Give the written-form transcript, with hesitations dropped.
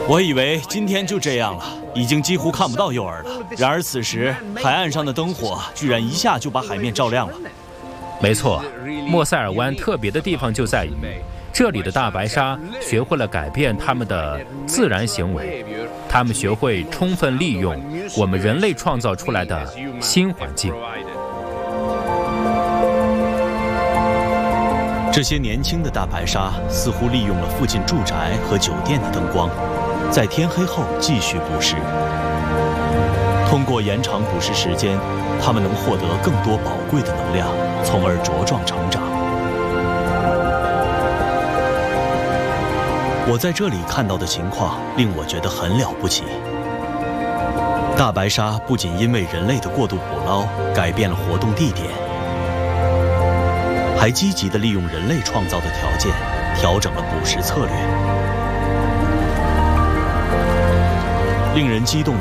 我以为今天就这样了，已经几乎看不到诱饵了。然而此时，海岸上的灯火居然一下就把海面照亮了。 没错，莫塞尔湾特别的地方就在于，这里的大白鲨学会了改变它们的自然行为，它们学会充分利用我们人类创造出来的新环境。 这些年轻的大白鲨似乎利用了附近住宅和酒店的灯光，在天黑后继续捕食。通过延长捕食时间，它们能获得更多宝贵的能量，从而茁壮成长。我在这里看到的情况令我觉得很了不起。大白鲨不仅因为人类的过度捕捞改变了活动地点，还积极地利用人类创造的条件，调整了捕食策略。令人激动的